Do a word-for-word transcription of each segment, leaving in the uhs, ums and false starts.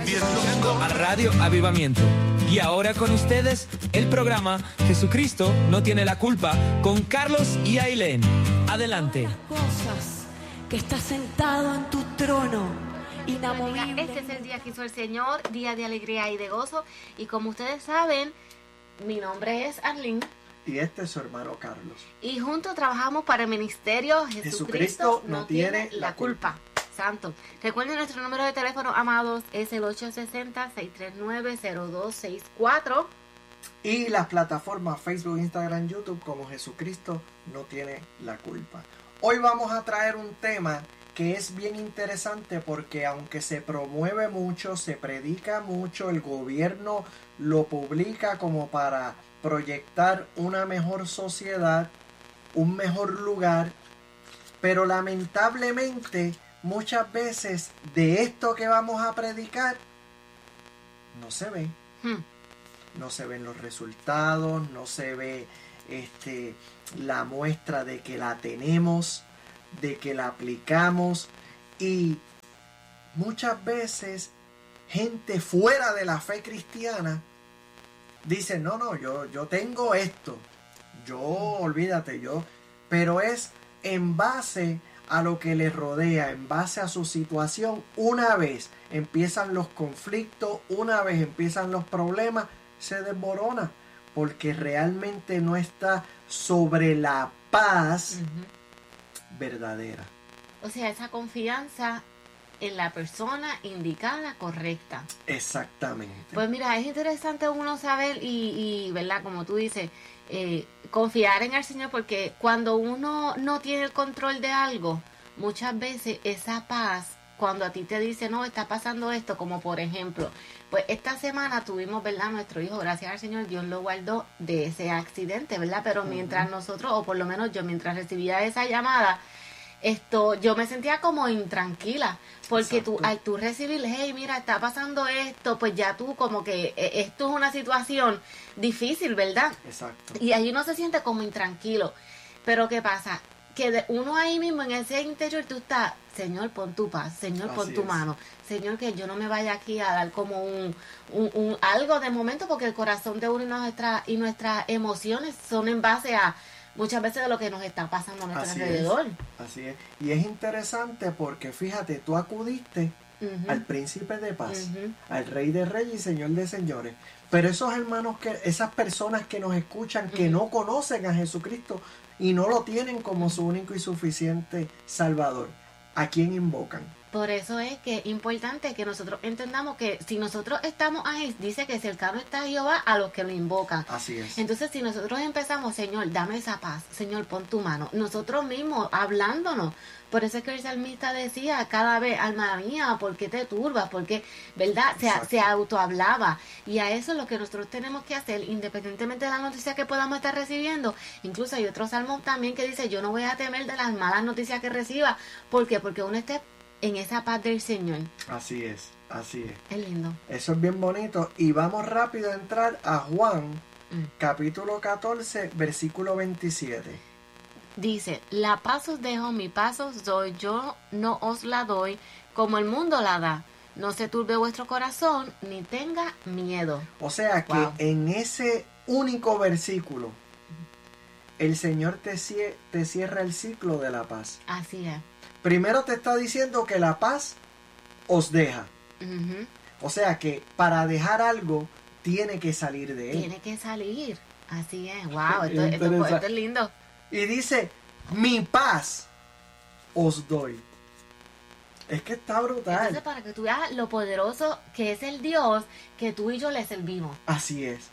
Escuchando a Radio Avivamiento. Y ahora con ustedes, el programa Jesucristo no tiene la culpa, con Carlos y Ailén. Adelante. Las cosas que está sentado en tu trono, inamovible. Este es el día que hizo el Señor, día de alegría y de gozo. Y como ustedes saben, mi nombre es Arlene. Y este es su hermano Carlos. Y juntos trabajamos para el ministerio Jesucristo, Jesucristo no, no tiene, tiene la culpa. culpa. Santo. Recuerden nuestro número de teléfono, amados, es el ocho seis cero, seis tres nueve, cero dos seis cuatro. Y las plataformas Facebook, Instagram, YouTube como Jesucristo no tiene la culpa. Hoy vamos a traer un tema que es bien interesante porque aunque se promueve mucho, se predica mucho, el gobierno lo publica como para proyectar una mejor sociedad, un mejor lugar, pero lamentablemente muchas veces de esto que vamos a predicar no se ve. Hmm. No se ven los resultados, no se ve este, la muestra de que la tenemos, de que la aplicamos. Y muchas veces gente fuera de la fe cristiana dice, no, no, yo, yo tengo esto. Yo, olvídate, yo. Pero es en base a lo que les rodea, en base a su situación. Una vez empiezan los conflictos, una vez empiezan los problemas, se desmorona porque realmente no está sobre la paz uh-huh. verdadera. O sea, esa confianza en la persona indicada, correcta. Exactamente. Pues mira, es interesante uno saber y, y ¿verdad? Como tú dices, eh, confiar en el Señor, porque cuando uno no tiene el control de algo, muchas veces esa paz, cuando a ti te dice, no, está pasando esto, como por ejemplo, pues esta semana tuvimos, ¿verdad? Nuestro hijo, gracias al Señor, Dios lo guardó de ese accidente, ¿verdad? Pero uh-huh. mientras nosotros, o por lo menos yo, mientras recibía esa llamada, esto, yo me sentía como intranquila, porque Exacto. tú, al tú recibir, hey, mira, está pasando esto, pues ya tú como que eh, esto es una situación difícil, ¿verdad? Exacto. Y ahí uno se siente como intranquilo. Pero ¿qué pasa? Que de uno ahí mismo, en ese interior, tú estás, Señor, pon tu paz, Señor, pon Así tu es. mano, Señor, que yo no me vaya aquí a dar como un, un, un algo de momento, porque el corazón de uno y, nuestra, y nuestras emociones son en base a muchas veces de lo que nos está pasando a nuestro Así alrededor. Es. Así es. Y es interesante porque fíjate, tú acudiste uh-huh. al príncipe de paz, uh-huh. al rey de reyes y señor de señores. Pero esos hermanos, que esas personas que nos escuchan, que uh-huh. no conocen a Jesucristo y no lo tienen como su único y suficiente Salvador, ¿a quién invocan? Por eso es que es importante que nosotros entendamos que si nosotros estamos ahí, dice que cercano está Jehová a los que lo invocan. Así es. Entonces, si nosotros empezamos, Señor, dame esa paz, Señor, pon tu mano, nosotros mismos hablándonos. Por eso es que el salmista decía cada vez, alma mía, ¿por qué te turbas? Porque, ¿verdad? Se, se autohablaba. Y a eso es lo que nosotros tenemos que hacer, independientemente de la noticia que podamos estar recibiendo. Incluso hay otro salmo también que dice, yo no voy a temer de las malas noticias que reciba. ¿Por qué? Porque uno esté en esa paz del Señor. Así es, así es. Es lindo. Eso es bien bonito. Y vamos rápido a entrar a Juan, mm. capítulo catorce, versículo veintisiete. Dice, la paz os dejo, mi paz os doy, yo no os la doy como el mundo la da. No se turbe vuestro corazón, ni tenga miedo. O sea que wow. en ese único versículo, el Señor te, cie- te cierra el ciclo de la paz. Así es. Primero te está diciendo que la paz os deja. Uh-huh. O sea que para dejar algo tiene que salir de él. Tiene que salir. Así es. Wow, esto, esto, esto es lindo. Y dice, mi paz os doy. Es que está brutal. Entonces, para que tú veas lo poderoso que es el Dios que tú y yo le servimos. Así es.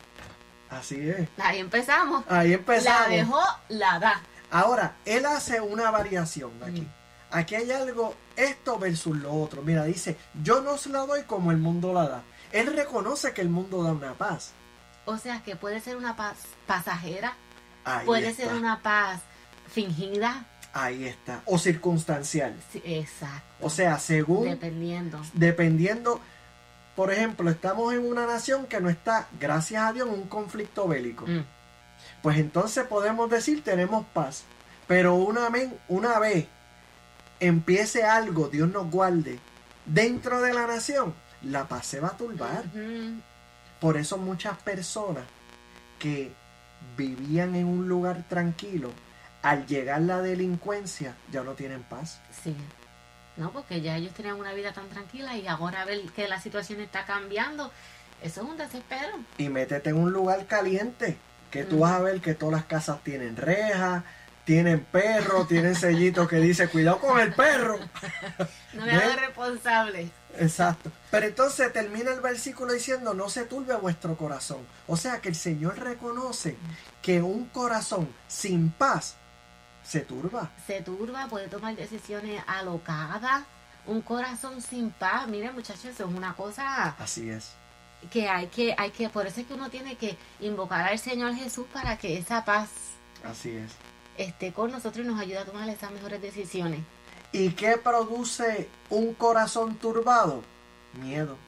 Así es. Ahí empezamos. Ahí empezamos. La dejó, la da. Ahón, él hace una variación aquí. Mm. Aquí hay algo, esto versus lo otro. Mira, dice, yo no se la doy como el mundo la da. Él reconoce que el mundo da una paz. O sea, que puede ser una paz pasajera. Ahí puede está. ser una paz fingida. Ahí está. O circunstancial. Sí, exacto. O sea, según... Dependiendo. Dependiendo. Por ejemplo, estamos en una nación que no está, gracias a Dios, en un conflicto bélico. Mm. Pues entonces podemos decir, tenemos paz. Pero una, men, una vez empiece algo, Dios nos guarde, dentro de la nación, la paz se va a turbar. Ujú. Por eso muchas personas que vivían en un lugar tranquilo, al llegar la delincuencia, ya no tienen paz. Sí. No, porque ya ellos tenían una vida tan tranquila y ahora ver que la situación está cambiando, eso es un desespero. Y métete en un lugar caliente, que tú Ujú. vas a ver que todas las casas tienen rejas, tienen perros, tienen sellitos que dice cuidado con el perro. No me hagas responsable. Exacto. Pero entonces termina el versículo diciendo no se turbe vuestro corazón. O sea que el Señor reconoce que un corazón sin paz se turba. Se turba, puede tomar decisiones alocadas, un corazón sin paz. Miren, muchachos, eso es una cosa Así es. que hay que, hay que, por eso es que uno tiene que invocar al Señor Jesús para que esa paz Así es. esté con nosotros y nos ayude a tomar esas mejores decisiones. ¿Y qué produce un corazón turbado? Miedo.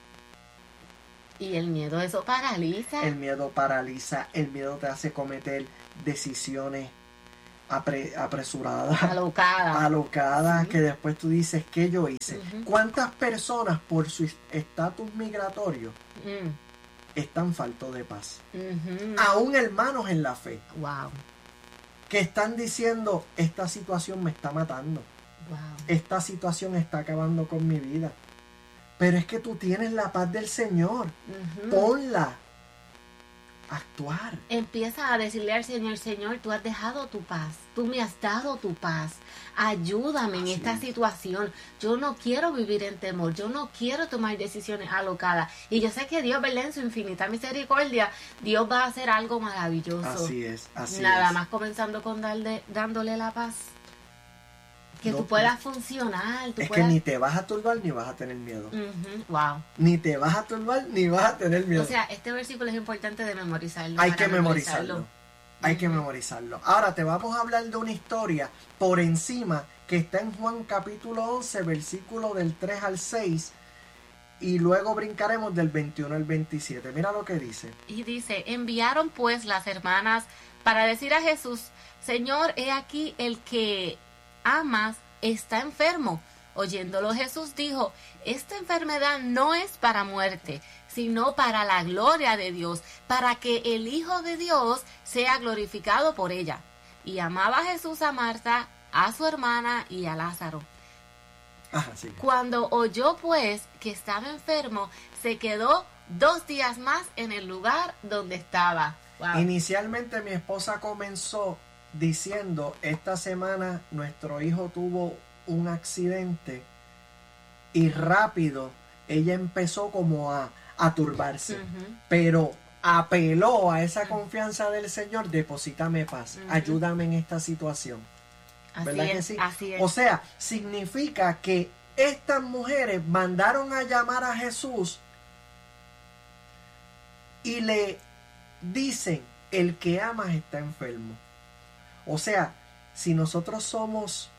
Y el miedo, eso paraliza. El miedo paraliza, el miedo te hace cometer decisiones apre- apresuradas, Alocada. alocadas, Sí. que después tú dices, ¿qué yo hice? Ujú. ¿Cuántas personas por su estatus migratorio Mm, están faltos de paz? ujú. Aún hermanos en la fe, Wow, que están diciendo, esta situación me está matando, wow. esta situación está acabando con mi vida. Pero es que tú tienes la paz del Señor, Ujú. ponla a actuar. Empieza a decirle al Señor, Señor, tú has dejado tu paz, tú me has dado tu paz, ayúdame en Así esta es. situación, yo no quiero vivir en temor, yo no quiero tomar decisiones alocadas, y yo sé que Dios, ¿verdad? En su infinita misericordia, Dios va a hacer algo maravilloso. Así es, así Nada es. más comenzando con darle, dándole la paz, que No, tú puedas funcionar, tú Es que puedas... ni te vas a turbar ni vas a tener miedo. Ujú, wow. Ni te vas a turbar ni vas a tener miedo. O sea, este versículo es importante de memorizarlo. Hay para que memorizarlo. Hay que Ujú. memorizarlo. Ahora te vamos a hablar de una historia por encima que está en Juan capítulo once, versículo del tres al seis. Y luego brincaremos del veintiuno al veintisiete. Mira lo que dice. Y dice, enviaron pues las hermanas para decir a Jesús, Señor, he aquí el que amas está enfermo. Oyéndolo Jesús dijo, esta enfermedad no es para muerte, sino para la gloria de Dios, para que el Hijo de Dios sea glorificado por ella. Y amaba Jesús a Marta, a su hermana y a Lázaro. Ajá, sí. Cuando oyó pues que estaba enfermo, se quedó dos días más en el lugar donde estaba. Wow. Inicialmente mi esposa comenzó diciendo, esta semana nuestro hijo tuvo un accidente y rápido ella empezó como a, a turbarse, Ujú. pero apeló a esa confianza del Señor, deposítame paz, Ujú. ayúdame en esta situación. Así ¿Verdad es, que sí? así es. O sea, significa que estas mujeres mandaron a llamar a Jesús y le dicen, el que amas está enfermo. O sea, si nosotros somos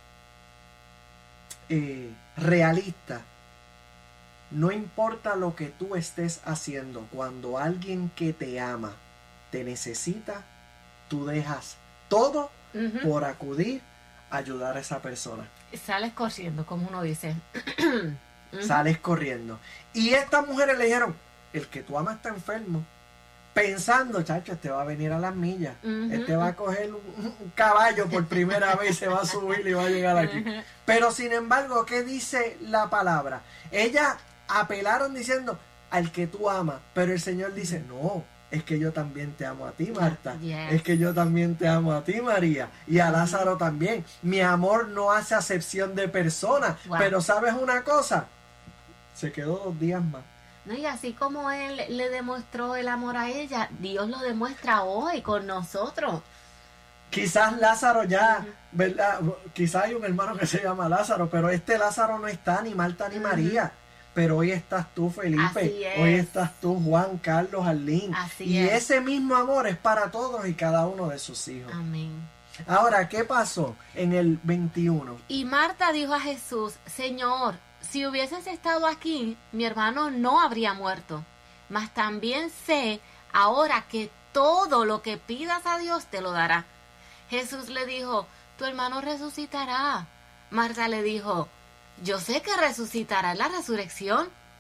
eh, realistas, no importa lo que tú estés haciendo, cuando alguien que te ama te necesita, tú dejas todo Ujú. por acudir a ayudar a esa persona. Sales corriendo, como uno dice. Ujú. Sales corriendo. Y estas mujeres le dijeron, el que tú amas está enfermo. Pensando, chacho, este va a venir a las millas. Ujú. Este va a coger un, un caballo por primera vez, se va a subir y va a llegar aquí. Ujú. Pero sin embargo, ¿qué dice la palabra? Ellas apelaron diciendo, al que tú amas. Pero el Señor dice, no, es que yo también te amo a ti, Marta. Yes. Es que yo también te amo a ti, María. Y a Lázaro también. Mi amor no hace acepción de personas. Wow. Pero ¿sabes una cosa? Se quedó dos días más. No, y así como Él le demostró el amor a ella, Dios lo demuestra hoy con nosotros. Quizás Lázaro ya, Ujú. ¿verdad? Quizás hay un hermano que se llama Lázaro, pero este Lázaro no está, ni Marta ni Ujú. María. Pero hoy estás tú, Felipe. Así es. Hoy estás tú, Juan, Carlos, Arlín. Así y es. ese mismo amor es para todos y cada uno de sus hijos. Amén. Ahora, ¿qué pasó en el veintiuno? Y Marta dijo a Jesús, Señor, si hubieses estado aquí, mi hermano no habría muerto. Mas también sé ahora que todo lo que pidas a Dios te lo dará. Jesús le dijo, tu hermano resucitará. Marta le dijo, yo sé que resucitará en la resurrección.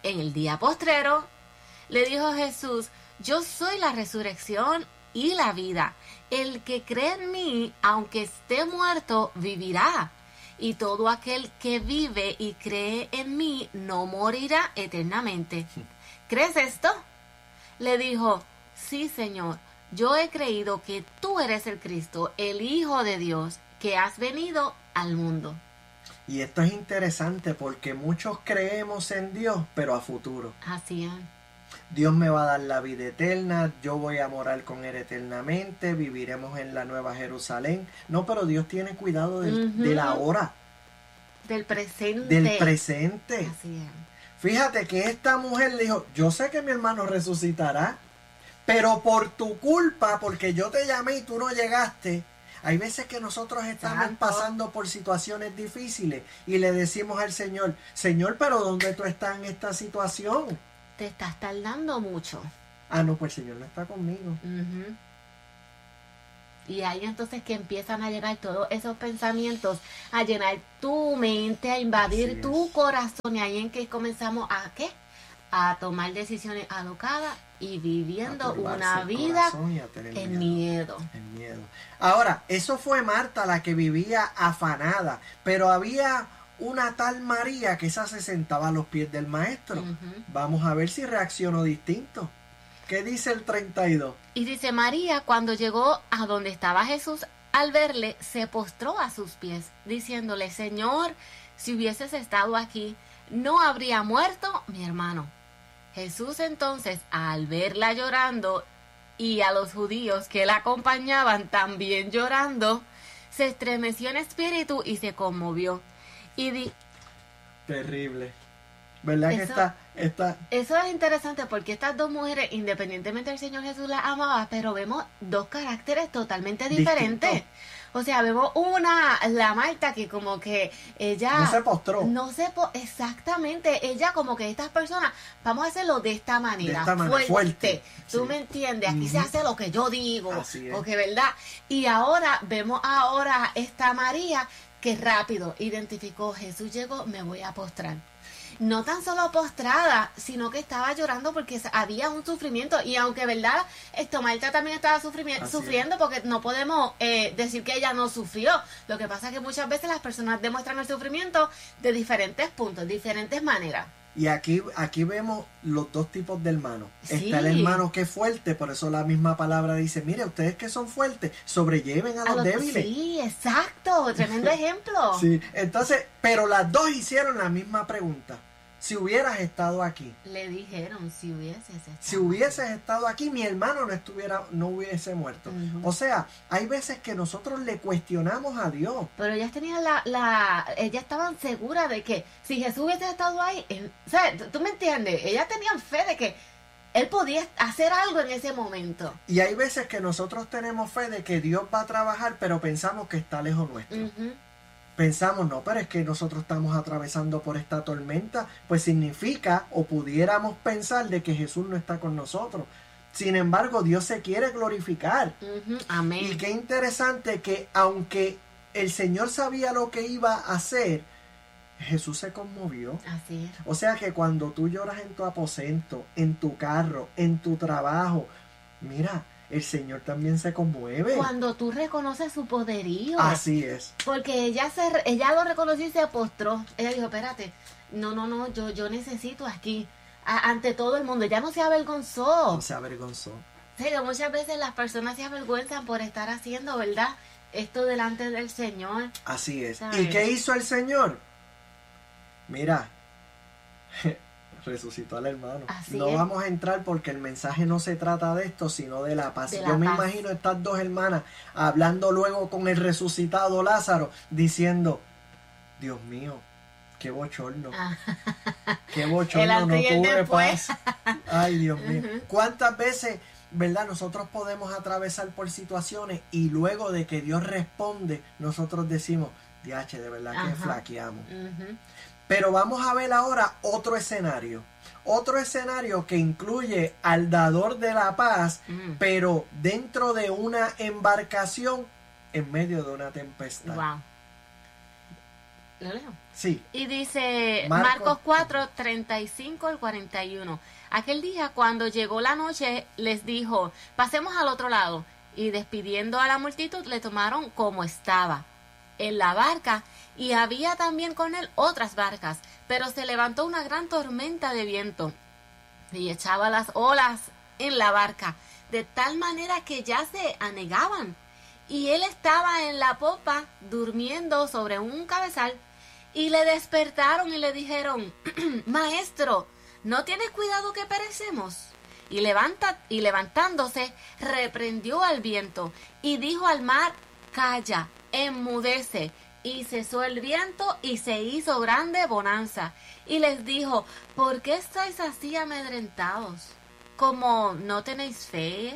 En el día postrero, le dijo Jesús, yo soy la resurrección y la vida. El que cree en mí, aunque esté muerto, vivirá. Y todo aquel que vive y cree en mí no morirá eternamente. ¿Crees esto? Le dijo, sí, Señor, yo he creído que tú eres el Cristo, el Hijo de Dios, que has venido al mundo. Y esto es interesante porque muchos creemos en Dios, pero a futuro. Así es. Dios me va a dar la vida eterna, yo voy a morar con Él eternamente, viviremos en la Nueva Jerusalén. No, pero Dios tiene cuidado del, Uh-huh. de la hora, Del presente. del presente. Así es. Fíjate que esta mujer le dijo, yo sé que mi hermano resucitará, pero por tu culpa, porque yo te llamé y tú no llegaste. Hay veces que nosotros estamos Santo. pasando por situaciones difíciles y le decimos al Señor, Señor, pero ¿dónde tú estás en esta situación? Te estás tardando mucho. Ah, no, pues el Señor no está conmigo. Ujú. Y ahí entonces que empiezan a llegar todos esos pensamientos, a llenar tu mente, a invadir Así tu es. corazón. Y ahí en que comenzamos a ¿qué? A tomar decisiones alocadas y viviendo A turbarse una el vida corazón y a tener en miedo. En miedo. Ahora, eso fue Marta la que vivía afanada, pero había una tal María que esa se sentaba a los pies del maestro. Ujú. Vamos a ver si reaccionó distinto. ¿Qué dice el treinta y dos? Y dice María, cuando llegó a donde estaba Jesús, al verle, se postró a sus pies, diciéndole, Señor, si hubieses estado aquí, no habría muerto mi hermano. Jesús entonces, al verla llorando y a los judíos que la acompañaban también llorando, se estremeció en espíritu y se conmovió. Y di Terrible. ¿Verdad que Eso- está, está Eso es interesante porque estas dos mujeres, independientemente del Señor Jesús las amaba, pero vemos dos caracteres totalmente diferentes. Distintos. O sea, vemos una, la Marta, que como que ella... no se postró? No se po- exactamente, ella como que estas personas, vamos a hacerlo de esta manera, De esta manera, fuerte. Tú Sí. me entiendes, aquí se Ujú. hace lo que yo digo, Así es. porque verdad. Y ahora vemos ahora esta María que rápido identificó, Jesús llegó, me voy a postrar. No tan solo postrada, sino que estaba llorando porque había un sufrimiento. Y aunque, ¿verdad? Esto, Marta también estaba sufrimi- Así sufriendo porque no podemos eh, decir que ella no sufrió. Lo que pasa es que muchas veces las personas demuestran el sufrimiento de diferentes puntos, diferentes maneras. Y aquí, aquí vemos los dos tipos de hermanos. Sí. Está el hermano que es fuerte, por eso la misma palabra dice, mire, ustedes que son fuertes, sobrelleven a, A los, los- débiles. Sí, exacto. Tremendo ejemplo. Sí, entonces, pero las dos hicieron la misma pregunta. Si hubieras estado aquí, Le dijeron, si hubieses estado. si hubieses estado aquí, mi hermano no estuviera, no hubiese muerto. Ujú. O sea, hay veces que nosotros le cuestionamos a Dios. Pero ellas tenían la, la, ellas estaban seguras de que si Jesús hubiese estado ahí, él- o sea, ¿tú, tú me entiendes? Ellas tenían fe de que él podía hacer algo en ese momento. Y hay veces que nosotros tenemos fe de que Dios va a trabajar, pero pensamos que está lejos nuestro. Ujú. Pensamos, no, pero es que nosotros estamos atravesando por esta tormenta, pues significa, o pudiéramos pensar de que Jesús no está con nosotros. Sin embargo, Dios se quiere glorificar. Ujú. Amén. Y qué interesante que aunque el Señor sabía lo que iba a hacer, Jesús se conmovió. Así es. O sea que cuando tú lloras en tu aposento, en tu carro, en tu trabajo, mira, el Señor también se conmueve. Cuando tú reconoces su poderío. Así es. Porque ella se ella lo reconoció y se postró. Ella dijo, espérate, no, no, no, yo, yo necesito aquí, a- ante todo el mundo. Ella no se avergonzó. No se avergonzó. Sí, que muchas veces las personas se avergüenzan por estar haciendo, ¿verdad? Esto delante del Señor. Así es. ¿Sabes? ¿Y qué hizo el Señor? Mira, resucitó al hermano. Así no es. vamos a entrar porque el mensaje no se trata de esto, sino de la paz. De la Yo me paz. imagino estas dos hermanas hablando luego con el resucitado Lázaro, diciendo, Dios mío, qué bochorno, Ah, qué El bochorno, antes no y el tuve después. paz. Ay, Dios mío. Ujú. ¿Cuántas veces, verdad, nosotros podemos atravesar por situaciones y luego de que Dios responde, nosotros decimos, diache, de verdad que Ajá. flaqueamos? ujú. Pero vamos a ver ahora otro escenario. Otro escenario que incluye al dador de la paz, Mm. pero dentro de una embarcación en medio de una tempestad. Wow. ¿Lo leo? Sí. Y dice Marcos, Marcos cuatro, treinta y cinco al cuarenta y uno. Aquel día, cuando llegó la noche, les dijo, pasemos al otro lado. Y despidiendo a la multitud, le tomaron como estaba, en la barca, y había también con él otras barcas. Pero se levantó una gran tormenta de viento, y echaba las olas en la barca, de tal manera que ya se anegaban. Y él estaba en la popa, durmiendo sobre un cabezal, y le despertaron y le dijeron, Maestro, ¿no tienes cuidado que perecemos? Y, levanta, y levantándose, reprendió al viento, y dijo al mar, Calla, enmudece. Y cesó el viento, y se hizo grande bonanza. Y les dijo, ¿por qué estáis así amedrentados? ¿Como no tenéis fe?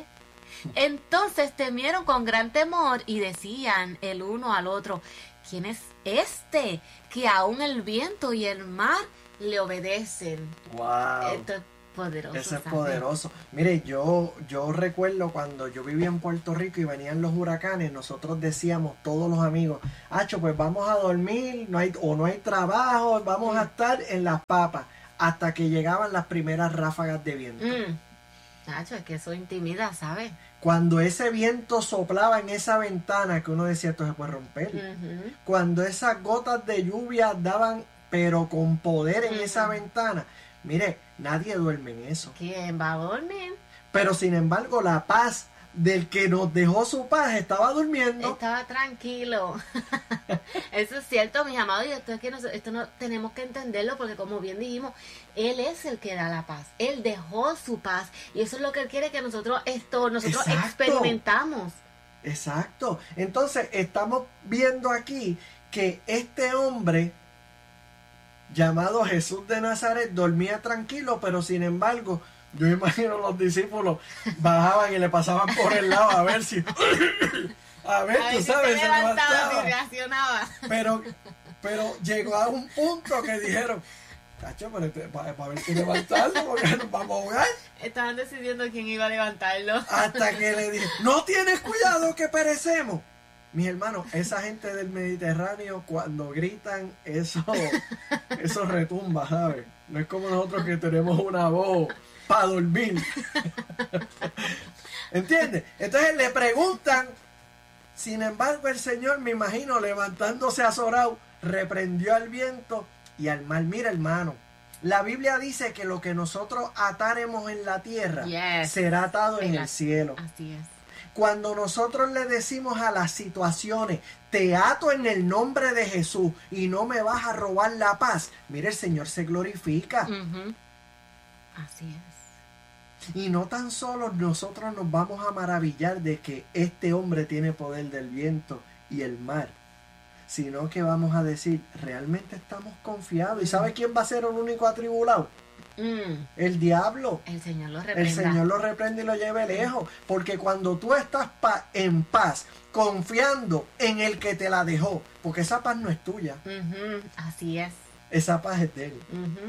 Entonces temieron con gran temor, y decían el uno al otro, ¿quién es este que aún el viento y el mar le obedecen? Wow. Esto es poderoso. Eso es ¿sabes? poderoso. Mire, yo, yo recuerdo cuando yo vivía en Puerto Rico y venían los huracanes, nosotros decíamos, todos los amigos, Acho, pues vamos a dormir, no hay, o no hay trabajo, vamos Mm. a estar en las papas, hasta que llegaban las primeras ráfagas de viento. Mm. Nacho, es que eso intimida, ¿sabes? Cuando ese viento soplaba en esa ventana, que uno decía, esto se puede romper. Ujú. Cuando esas gotas de lluvia daban, pero con poder en Ujú. esa ventana, mire, nadie duerme en eso. ¿Quién va a dormir? Pero sin embargo, la paz del que nos dejó su paz estaba durmiendo. Estaba tranquilo. Eso es cierto, mis amados, y esto es que nos- esto no tenemos que entenderlo, porque como bien dijimos, Él es el que da la paz. Él dejó su paz, y eso es lo que Él quiere que nosotros esto nosotros Exacto. experimentamos. Exacto. Entonces, estamos viendo aquí que este hombre llamado Jesús de Nazaret dormía tranquilo, pero sin embargo, yo imagino los discípulos bajaban y le pasaban por el lado a ver si a ver, A tú ver si sabes, se se levantaba, levantaba. si reaccionaba. Pero, pero llegó a un punto que dijeron, Tacho, pero este, para, para ver si levantarlo, porque nos vamos a ahogar. Estaban decidiendo quién iba a levantarlo. Hasta que le dije, no tienes cuidado que perecemos. Mis hermanos, esa gente del Mediterráneo cuando gritan, eso, eso retumba, ¿sabes? No es como nosotros que tenemos una voz para dormir. ¿Entiendes? Entonces le preguntan, sin embargo el Señor, me imagino, levantándose azorado, reprendió al viento y al mar. Mira, hermano, la Biblia dice que lo que nosotros ataremos en la tierra Yes. será atado en En la- el cielo. Así es. Cuando nosotros le decimos a las situaciones, te ato en el nombre de Jesús y no me vas a robar la paz, mire, el Señor se glorifica. Ujú. Así es. Y no tan solo nosotros nos vamos a maravillar de que este hombre tiene poder del viento y el mar, sino que vamos a decir, realmente estamos confiados. ¿Y sabe quién va a ser el único atribulado? Mm. El diablo. El Señor lo El reprenda. Señor lo reprende y lo lleve lejos. Porque cuando tú estás pa- en paz, confiando en el que te la dejó, porque esa paz no es tuya, Ujú. Así es. esa paz es de él.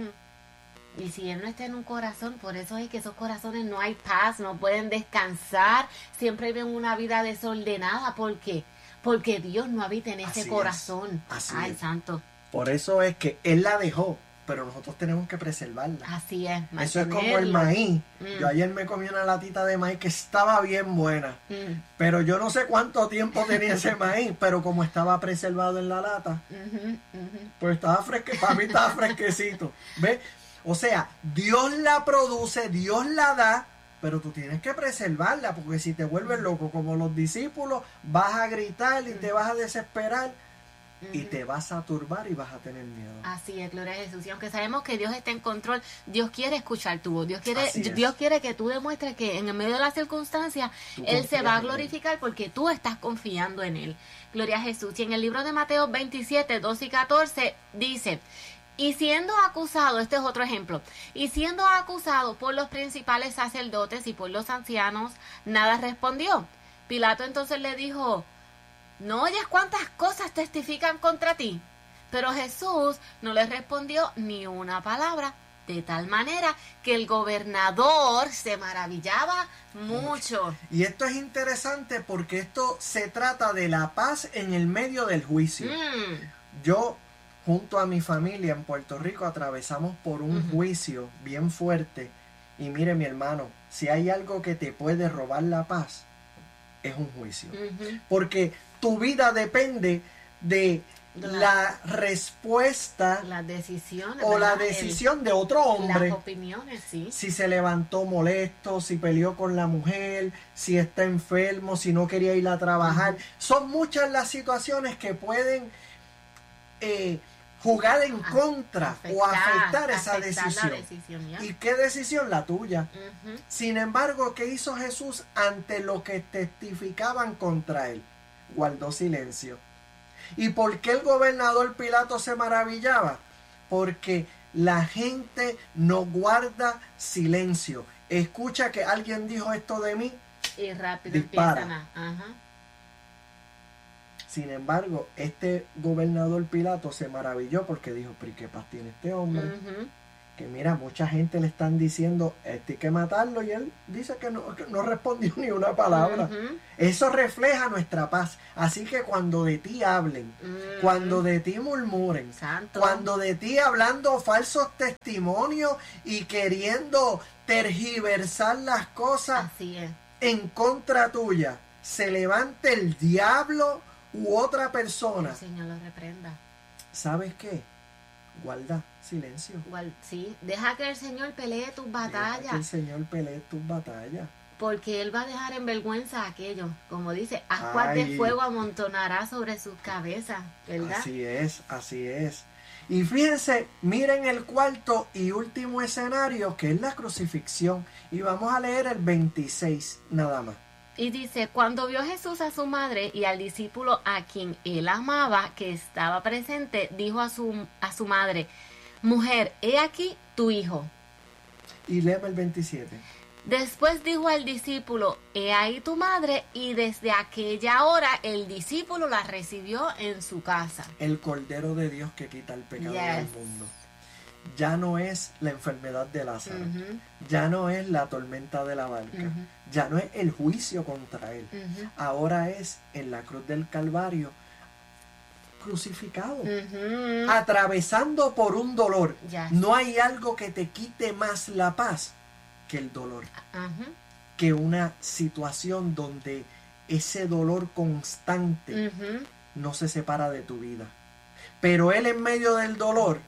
Ujú. Y si Él no está en un corazón, por eso es que esos corazones no hay paz, no pueden descansar, siempre viven una vida desordenada. ¿Por qué? Porque Dios no habita en ese Así es. corazón. Así Ay, es. santo. Por eso es que él la dejó, pero nosotros tenemos que preservarla. Así es. Eso es como el mantenerlo. maíz. Mm. Yo ayer me comí una latita de maíz que estaba bien buena, Mm. pero yo no sé cuánto tiempo tenía ese maíz, pero como estaba preservado en la lata, Ujú, ujú. pues estaba fresque, para mí estaba fresquecito. ¿Ves? O sea, Dios la produce, Dios la da, pero tú tienes que preservarla, porque si te vuelves loco como los discípulos, vas a gritar y te vas a desesperar y Ujú. te vas a turbar y vas a tener miedo. Así es, gloria a Jesús. Y aunque sabemos que Dios está en control, Dios quiere escuchar tu voz. Dios quiere, Así es. Dios quiere que tú demuestres que en el medio de las circunstancias, Tú Él se confías va a en Él. glorificar porque tú estás confiando en Él. Gloria a Jesús. Y en el libro de Mateo veintisiete, doce y catorce dice, y siendo acusado, este es otro ejemplo, y siendo acusado por los principales sacerdotes y por los ancianos, nada respondió. Pilato entonces le dijo, ¿no oyes cuántas cosas testifican contra ti? Pero Jesús no le respondió ni una palabra, de tal manera que el gobernador se maravillaba mucho. Y esto es interesante porque esto se trata de la paz en el medio del juicio. Mm, Yo junto a mi familia en Puerto Rico atravesamos por un uh-huh. juicio bien fuerte. Y mire, mi hermano, si hay algo que te puede robar la paz, es un juicio. Uh-huh. Porque tu vida depende de la, la respuesta, las decisiones, o ¿verdad? la decisión El, de otro hombre. Las opiniones, sí. Si se levantó molesto, si peleó con la mujer, si está enfermo, si no quería ir a trabajar. Uh-huh. Son muchas las situaciones que pueden eh, jugar en a, contra afectar, o afectar esa afectar decisión. decisión ¿Y qué decisión? La tuya. Uh-huh. Sin embargo, ¿qué hizo Jesús ante lo que testificaban contra él? Guardó silencio. ¿Y por qué el gobernador Pilato se maravillaba? Porque la gente no guarda silencio. Escucha que alguien dijo esto de mí y rápido dispara. empiezan a... Ajá. Sin embargo, este gobernador Pilato se maravilló porque dijo, pero ¿qué paz tiene este hombre? Uh-huh. Que mira, mucha gente le están diciendo, este hay que matarlo, y él dice que no, que no respondió ni una palabra. Uh-huh. Eso refleja nuestra paz. Así que cuando de ti hablen, uh-huh. cuando de ti murmuren, Santo. Cuando de ti hablando falsos testimonios y queriendo tergiversar las cosas Así es. en contra tuya, se levante el diablo u otra persona. El Señor lo reprenda. ¿Sabes qué? Guarda silencio. Igual, sí, deja que el Señor pelee tus batallas. Deja que el Señor pelee tus batallas. Porque Él va a dejar en vergüenza a aquellos. Como dice, ascuas de fuego amontonará sobre sus cabezas, ¿verdad? Así es, así es. Y fíjense, miren el cuarto y último escenario, que es la crucifixión. Y vamos a leer el veintiséis nada más. Y dice, cuando vio Jesús a su madre y al discípulo a quien él amaba, que estaba presente, dijo a su, a su madre, mujer, he aquí tu hijo. Y léeme el veintisiete. Después dijo al discípulo, he ahí tu madre, y desde aquella hora el discípulo la recibió en su casa. El Cordero de Dios que quita el pecado Yes. del mundo. Ya no es la enfermedad de Lázaro, Uh-huh. ya no es la tormenta de la barca, Uh-huh. ya no es el juicio contra él, Uh-huh. ahora es en la cruz del Calvario, crucificado, Uh-huh. atravesando por un dolor. Yes. No hay algo que te quite más la paz que el dolor, Uh-huh. que una situación donde ese dolor constante Uh-huh. no se separa de tu vida. Pero él en medio del dolor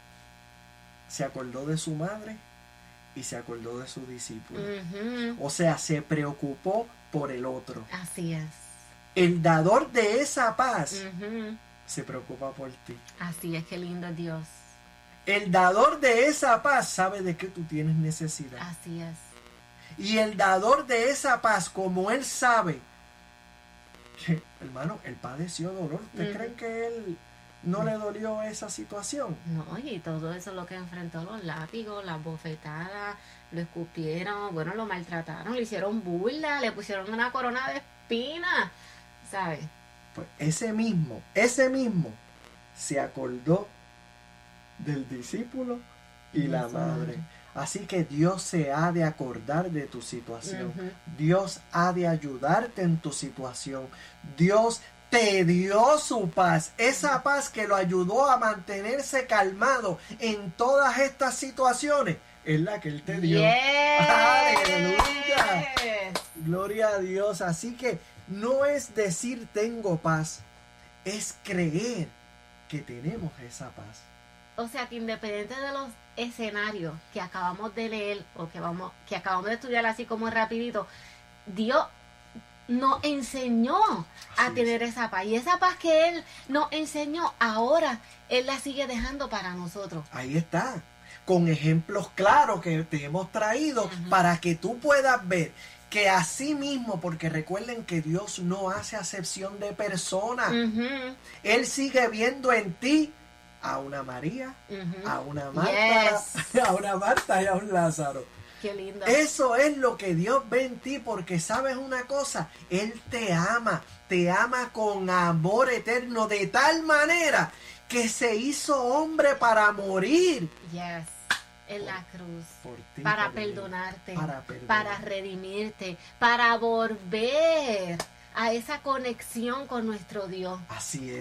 se acordó de su madre y se acordó de su discípulo. Uh-huh. O sea, se preocupó por el otro. Así es. El dador de esa paz Uh-huh. se preocupa por ti. Así es, qué lindo es Dios. El dador de esa paz sabe de qué tú tienes necesidad. Así es. Y el dador de esa paz, como él sabe que, hermano, él padeció dolor. ¿Ustedes Uh-huh. creen que él no le dolió esa situación? No, y todo eso lo que enfrentó, los látigos, las bofetadas, lo escupieron, bueno, lo maltrataron, le hicieron burla, le pusieron una corona de espinas, ¿sabes? Pues ese mismo, ese mismo se acordó del discípulo y la madre. Así que Dios se ha de acordar de tu situación. Uh-huh. Dios ha de ayudarte en tu situación. Dios te dio su paz, esa paz que lo ayudó a mantenerse calmado en todas estas situaciones, es la que Él te dio. Yes. ¡Aleluya! Gloria a Dios. Así que no es decir tengo paz, es creer que tenemos esa paz. O sea, que independiente de los escenarios que acabamos de leer o que vamos, que acabamos de estudiar así como rapidito, Dios nos enseñó a Así tener es. esa paz. Y esa paz que Él nos enseñó, ahora Él la sigue dejando para nosotros. Ahí está, con ejemplos claros que te hemos traído Uh-huh. para que tú puedas ver que así mismo, porque recuerden que Dios no hace acepción de personas, Uh-huh. Él sigue viendo en ti a una María, Uh-huh. a una Marta, Yes. a una Marta y a un Lázaro. Qué lindo. Eso es lo que Dios ve en ti, porque sabes una cosa, Él te ama, te ama con amor eterno, de tal manera que se hizo hombre para morir. Yes. En la cruz. Por ti, Para por mí, perdonarte. para perdonar. Para redimirte. Para volver a esa conexión con nuestro Dios. Así es.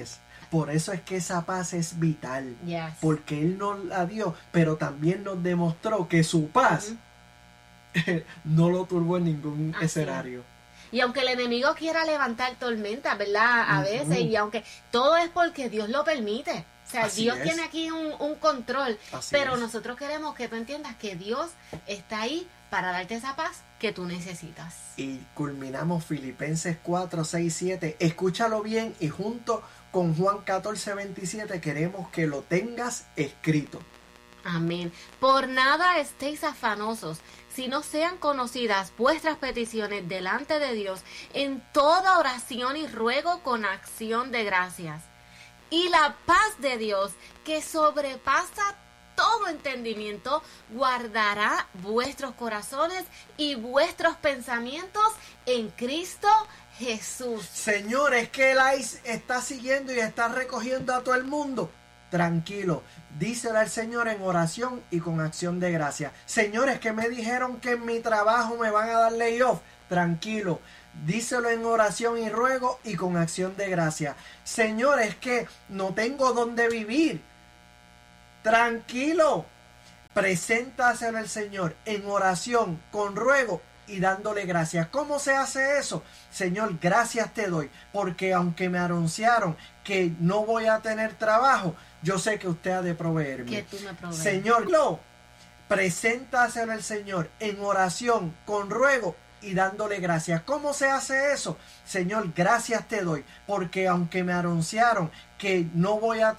Por eso es que esa paz es vital. Yes. Porque Él nos la dio, pero también nos demostró que su paz uh-huh. no lo turbó en ningún Así escenario. Es. Y aunque el enemigo quiera levantar tormentas, ¿verdad? A uh-huh. veces, y aunque todo es porque Dios lo permite. O sea, Así Dios es. tiene aquí un, un control, Así pero es. nosotros queremos que tú entiendas que Dios está ahí para darte esa paz que tú necesitas. Y culminamos Filipenses cuatro, seis, siete. Escúchalo bien y junto con Juan catorce, veintisiete queremos que lo tengas escrito. Amén. Por nada estéis afanosos, si no sean conocidas vuestras peticiones delante de Dios en toda oración y ruego con acción de gracias. Y la paz de Dios, que sobrepasa todo entendimiento, guardará vuestros corazones y vuestros pensamientos en Cristo Jesús. Señores, que el ICE está siguiendo y está recogiendo a todo el mundo. Tranquilo, díselo al Señor en oración y con acción de gracia. Señores, que me dijeron que en mi trabajo me van a dar layoff. Tranquilo, díselo en oración y ruego y con acción de gracia. Señores, que no tengo dónde vivir. Tranquilo, preséntaselo al Señor en oración, con ruego y dándole gracias. ¿Cómo se hace eso? Señor, gracias te doy, porque aunque me anunciaron que no voy a tener trabajo, yo sé que usted ha de proveerme. Que tú me provees. Señor, no, preséntaselo al Señor en oración, con ruego y dándole gracias. ¿Cómo se hace eso? Señor, gracias te doy, porque aunque me anunciaron que no voy a